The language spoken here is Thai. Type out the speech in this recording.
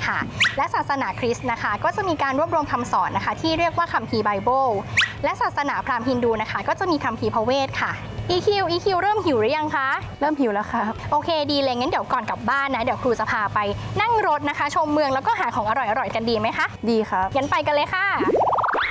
ค่ะและศาสนาคริสต์นะคะก็จะมีการรวบรวมคำสอนนะคะที่เรียกว่าคัมภีร์ไบเบิลและศาสนาพราหมณ์ฮินดูนะคะก็จะมีคัมภีร์พระเวทค่ะ EQ เริ่มหิวหรือยังคะเริ่มหิวแล้วค่ะโอเคดีเลยงั้นเดี๋ยวก่อนกลับบ้านนะเดี๋ยวครูจะพาไปนั่งรถนะคะชมเมืองแล้วก็หาของอร่อยๆกันดีไหมคะดีครับงั้นไปกันเลยค่ะ